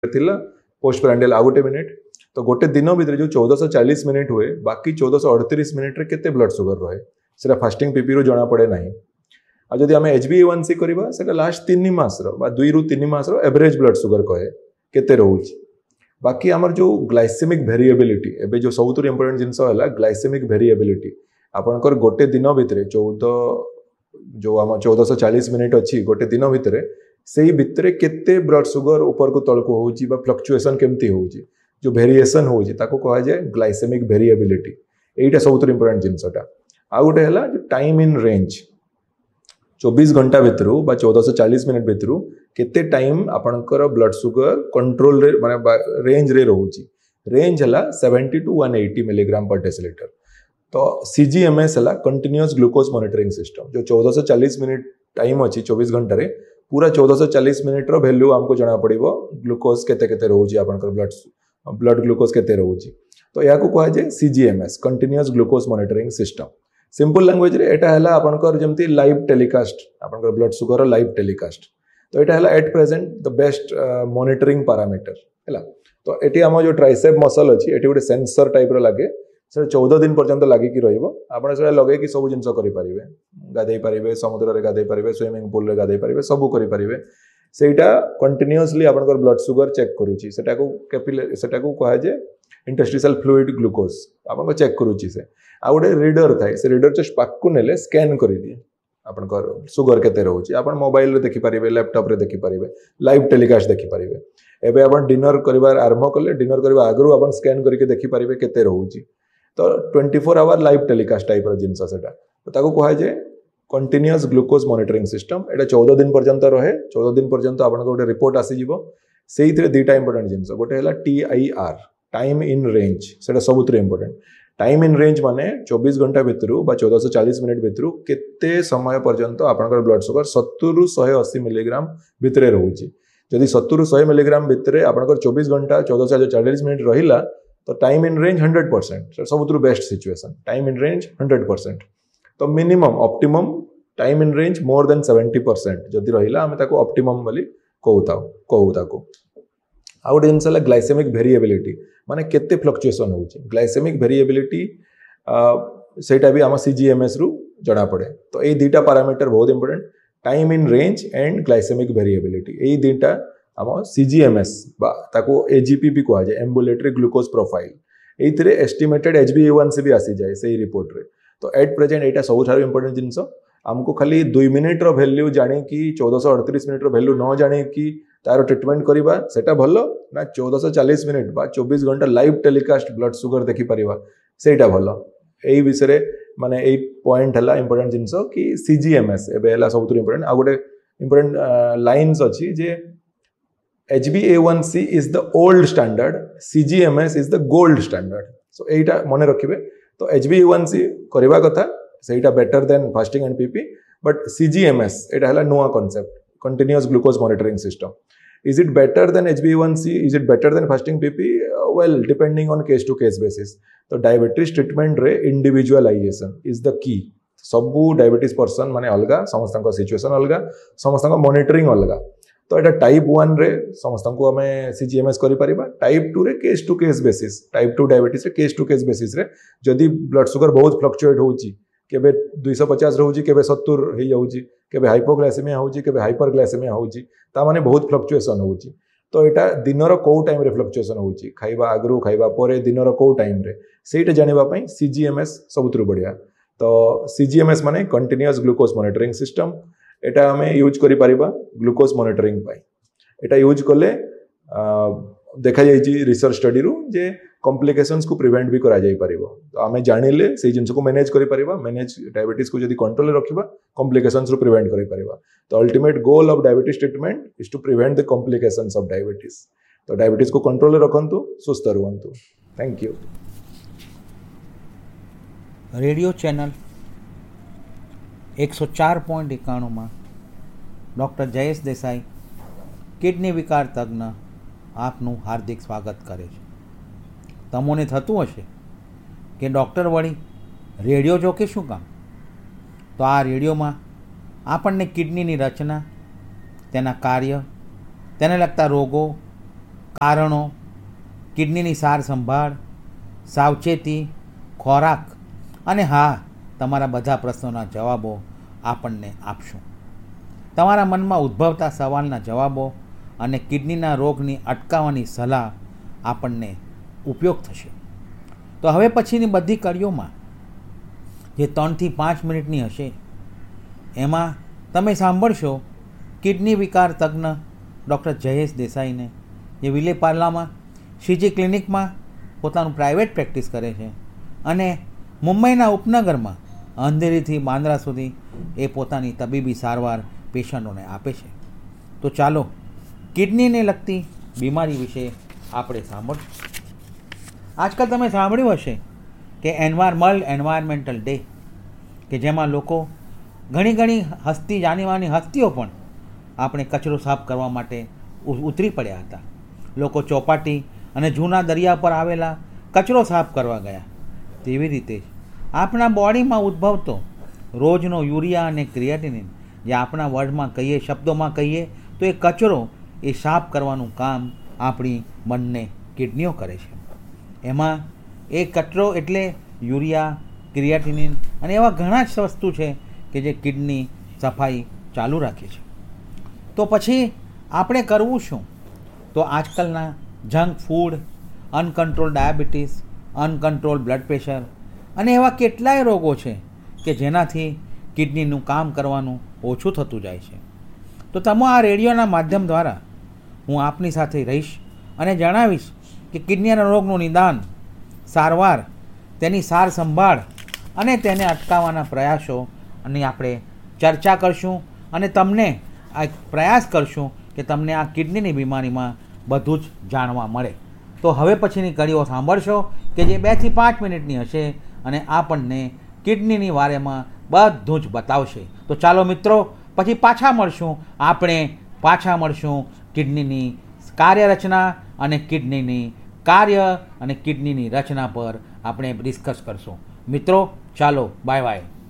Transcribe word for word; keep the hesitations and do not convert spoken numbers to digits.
थिला post prandial आ गोटे minute तो गोटे दिन भितर जो चौदह चालीस मिनिट हुए बाकी चौदह अड़तीस मिनिट रे केते ब्लड सुगर रहे सेटा फास्टिंग पीपी रू जना पड़े नहीं आ जदि आम एच बी ए वन सी करवा सेटा लास्ट तीन मास दुई रु तीन मास एवरेज ब्लड सुगर कहे केते रोचे बाकी आमर जो ग्लाइसेमिक वेरिएबिलिटी एबे जो सबुत इंपोर्टेंट जिनस है ग्लाइसेमिक वेरिएबिलिटी आपनकर गोटे दिन भितर चौदह जो आम चौदह चालीस मिनिट अच्छी गोटे दिन भितर से भितर केते ब्लड सुगर ऊपर को तल को होची बा फ्लक्चुएशन केमती होची जो वेरिएशन होची ताको कहा जाए ग्लाइसेमिक वेरिएबिलिटी एटा सबुत इंपोर्टेंट जिनसटा आ गोटे है जो टाइम इन रेंज चौबीस घंटा भितर बा चौदह चालीस मिनिट भितर केते टाइम आपनकर ब्लड सुगर कंट्रोल रे माने रेंज रे रोची रेंज है seventy two one eighty milligram पर डेसीलिटर तो सीजीएमएस है कंटिन्यूअस ग्लूकोज मॉनिटरिंग सिस्टम जो चौदह चालीस मिनिट टाइम अच्छी चौबीस घंटे रे पूरा चौदह चालीस मिनिट रो वैल्यू आमको जना पड़ो ग्लूकोज केते केते रोची आपनकर ब्लड ब्लड ग्लूकोज केते रोची तो या कहा जाए सीजीएमएस continuous glucose monitoring system simple language रे एटा है आपनकर जमती लाइव टेलीकास्ट आपनकर ब्लड सुगर लाइव टेलीकास्ट तो एटा है at present the best monitoring parameter है तो एटी आम जो ट्राइसेप मसल अच्छी एटी गोटे सेंसर टाइप रो लगे से चौदह दिन पर्यंत लगिकी रहा से लगे सब जिन करें गाधे पारे समुद्र में गाधे पारे स्विमिंग पूल रे गाधे पारे सब करें सेटा कंटिन्यूअसली आपनकर ब्लड सुगर चेक करुच्ची सेटा को कैपिलरी सेटा को कहा जाए इंटरस्टिशियल फ्लूइड ग्लूकोज आपन चेक करुच्ची से आ गोटे रीडर थाए से रीडर जस्ट पाक नेले स्कैन कर दिए आपनकर सुगर केते रोचे आपन मोबाइल रे देखि पारिबे लैपटॉप रे देखि पारिबे लाइव टेलीकास्ट देखि पारिबे एबे आपन डिनर करिवार आरंभ कले डिनर करबा आगरु आपन स्कैन करके देखि पारिबे केते रोची तो twenty four hour live telecast type रो जिनस सेटा तो ताको कहा जाए कंटिन्यूअस ग्लूकोज मॉनिटरिंग सिस्टम एटा चौदह दिन पर्यंत रहे चौदह दिन पर्यंत आपन गोटे रिपोर्ट आसी जिवो सेही थरे दुईटा इंपोर्टेंट जिनस गोटे हला T I R time in range सेटा सबुत इंपोर्टेंट टाइम इन रेंज माने चौबीस घंटा भितर बा चौदह चालीस मिनिट भितर केते समय पर्यंत आपनकर ब्लड सुगर सत्तर रु एक सौ अस्सी मिलीग्राम भितर रोची जदि सत्तर रु सौ मिलीग्राम भितर आपनकर चौबीस घंटा चौदह चालीस मिनिट रहिला तो time in range hundred percent सबुत best situation time in range hundred percent तो minimum optimum time in range more than seventy percent जदि रहिला आमे ताको ऑप्टिमम बोली कहूता कहू ताको आ गोटे जिनस ग्लाइसेमिक वेरिएबिलिटी माने केते फ्लक्चुएशन होची ग्लाइसेमिक वेरिएबिलिटी सेटा भी आम सीजीएमएस रु जना पड़े तो ये दुईटा पैरामीटर बहुत important time in range and glycaemic variability ये दुईटा आम सीजीएमएस ताको एजीपी भी कहा जाए एम्बुलेटरी ग्लूकोज प्रोफाइल ये एस्टिमेटेड एच बी ए वन सी भी आसी जाए से रिपोर्ट रे तो एट प्रेजेंट यहाँ सब इंपोर्टेंट जिनस आमको खाली दुई मिनिट रो वैल्यू जाने कि चौदह अड़तीस मिनिट रो वैल्यू न जाने कि तार ट्रिटमेंट करवा सेटा भल ना चौदह चालीस मिनिट बा चौबीस घंटा लाइव टेलीकास्ट ब्लड सुगर देखि परिबा सेटा भल एई विषय माने एई पॉइंट हला इंपोर्टेंट जिनस कि सीजीएमएस एबे हला सबुत इंपोर्टेंट आ गोटे इंपोर्टेंट लाइन्स अछि जे H B A one C is the old standard सीजीएमएस is the gold standard so एटा मने रखिबे तो एच बी ए वन सी करबा कथा सेटा better than fasting and PP but सीजीएमएस एटा हला नुआ concept continuous glucose monitoring system is it better than H b A one C is it better than fasting P P uh, well depending on case to case basis तो diabetes treatment रे individualisation is the key सबू diabetes person माने अलगा समस्त situation अलगा समस्त monitoring अलगा तो एटा टाइप वन रे समस्त को आम सीजीएमएस करि परिबा टाइप टू रे case to case basis type two diabetes रे केस टू केस बेसिस रे जदि ब्लड सुगर बहुत फ्लक्चुएट होउची केबे दो सौ पचास रहउची केबे सत्तर हे जाउची केबे हाइपोग्लाइसेमिया होउची केबे हाइपरग्लाइसेमिया होउची ता माने बहुत फ्लक्चुएशन होउची तो एटा दिनर को टाइम रे फ्लक्चुएशन होउची खाइबा आगरु खाइबा परे दिनर को टाइम रे सेटा जानिबा पई सीजीएमएस सबुतरु बढ़िया तो सीजीएमएस माने कंटिन्यूअस ग्लूकोज मॉनिटरिंग सिस्टम एटा हमें यूज करि परिबा ग्लूकोज मॉनिटरिंग पई एटा यूज करले देखा जाइए रिसर्च स्टडी रू जे कॉम्प्लिकेशंस को प्रिवेंट भी करा जाई परिबो तो आमे जानिले से जिंस को मैनेज करि परिबा मैनेज डायबिटीज को जदी कंट्रोल रे रखिबा कॉम्प्लिकेशंस रू प्रिवेंट करि परिबा तो ultimate goal of diabetes treatment is to prevent the complications of diabetes तो डायबिटीज को कंट्रोल रे रखंतु सुस्थ रहंतु थैंक यू रेडियो चैनल एक सौ चार पॉइंट एकाणु में डॉक्टर जयेश देसाई किडनी विकार तज्ञ आपનું હાર્દિક સ્વાગત કરે છે। તમોને થતું હશે કે ડૉક્ટર વળી રેડિયો જોકે શું કામ, તો આ રેડિયોમાં આપણને કિડનીની રચના, તેના કાર્ય, તેને લગતા રોગો, કારણો, કિડનીની સાર સંભાળ, સાવચેતી, ખોરાક અને હા, તમારા બધા પ્રશ્નોના જવાબો આપણને આપશું. તમારા મનમાં ઉદ્ભવતા સવાલના જવાબો અને કિડનીના રોગની અટકાવવાની સલાહ આપણને ઉપયોગ થશે. તો હવે પછીની બધી કડીઓમાં જે ત્રણથી પાંચ મિનિટની હશે એમાં તમે સાંભળશો કિડની વિકાર તજ્ઞ ડૉક્ટર જયેશ દેસાઈને, જે વિલેપાર્લામાં સીજી ક્લિનિકમાં પોતાનું પ્રાઇવેટ પ્રેક્ટિસ કરે છે અને મુંબઈના ઉપનગરમાં અંધેરીથી બાંદ્રા સુધી એ પોતાની તબીબી સારવાર પેશન્ટોને આપે છે. તો ચાલો કિડનીને લગતી બીમારી વિશે આપણે સાંભળશું. આજકાલ તમે સાંભળ્યું હશે કે એન્વાયર્મલ એન્વાયરમેન્ટલ ડે, કે જેમાં લોકો ઘણી ઘણી હસ્તી જાણીવાની હસ્તીઓ પણ આપણે કચરો સાફ કરવા માટે ઉતરી પડ્યા હતા. લોકો ચોપાટી અને જૂના દરિયા પર આવેલા કચરો સાફ કરવા ગયા. તેવી રીતે જ આપણા બોડીમાં ઉદ્ભવતો રોજનો યુરિયા અને ક્રિએટિનિન, જે આપણા વર્ડમાં કહીએ, શબ્દોમાં કહીએ તો એ કચરો એ સાફ કરવાનું કામ આપણી બંને કિડનીઓ કરે છે. એમાં એ કચરો એટલે યુરિયા, ક્રિએટિનિન અને એવા ઘણા જ વસ્તુ છે કે જે કિડની સફાઈ ચાલુ રાખે છે. તો પછી આપણે કરવું શું? તો આજકાલના junk food, uncontrol diabetes, uncontrol blood pressure અને એવા કેટલાય રોગો છે કે જેનાથી કિડનીનું કામ કરવાનું ઓછું થતું જાય છે. તો તમે આ રેડિયોના માધ્યમ દ્વારા હું આપની સાથે રહીશ અને જણાવીશ કે કિડનીના રોગનું નિદાન, સારવાર, તેની સાર સંભાળ અને તેને અટકાવવાના પ્રયાસોની આપણે ચર્ચા કરશું અને તમને આ પ્રયાસ કરશું કે તમને આ કિડનીની બીમારીમાં બધું જ જાણવા મળે. તો હવે પછીની કડીઓ સાંભળશો કે જે બેથી પાંચ મિનિટની હશે અને આપણને કિડનીની વારેમાં બધું જ બતાવશે. તો ચાલો મિત્રો, પછી પાછા મળશું. આપણે પાછા મળશું કિડનીની કાર્યરચના અને કિડનીની કાર્ય અને કિડનીની રચના પર આપણે ડિસ્કસ કરશું. મિત્રો ચાલો, બાય બાય.